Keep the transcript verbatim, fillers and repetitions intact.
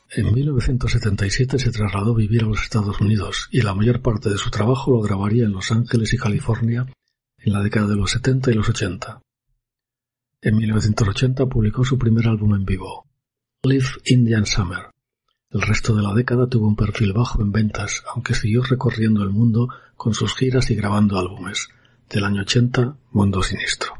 En mil novecientos setenta y siete se trasladó a vivir a los Estados Unidos y la mayor parte de su trabajo lo grabaría en Los Ángeles y California en la década de los setenta y los ochenta. En mil novecientos ochenta publicó su primer álbum en vivo, Live Indian Summer. El resto de la década tuvo un perfil bajo en ventas, aunque siguió recorriendo el mundo con sus giras y grabando álbumes. Del año ochenta, Mundo Sinistro.